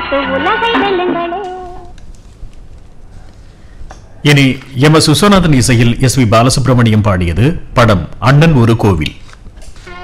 வைத்து உலகை வெல்லுங்களே. இனி எம் எஸ் விஸ்வநாதன் இசையில் எஸ் வி பாலசுப்ரமணியம் பாடியது. படம் அண்ணன் ஒரு கோவில்.